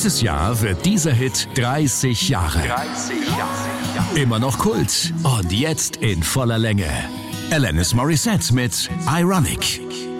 Dieses Jahr wird dieser Hit 30 Jahre. Immer noch Kult und jetzt in voller Länge. Alanis Morissette mit Ironic.